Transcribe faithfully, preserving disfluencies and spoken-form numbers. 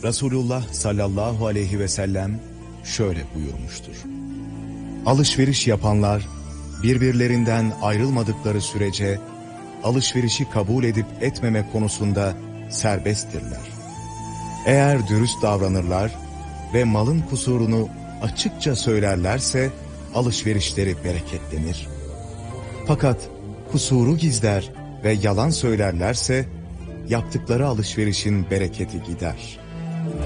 Resulullah sallallahu aleyhi ve sellem şöyle buyurmuştur. Alışveriş yapanlar birbirlerinden ayrılmadıkları sürece alışverişi kabul edip etmeme konusunda serbesttirler. Eğer dürüst davranırlar ve malın kusurunu açıkça söylerlerse alışverişleri bereketlenir. Fakat kusuru gizler ve yalan söylerlerse yaptıkları alışverişin bereketi gider.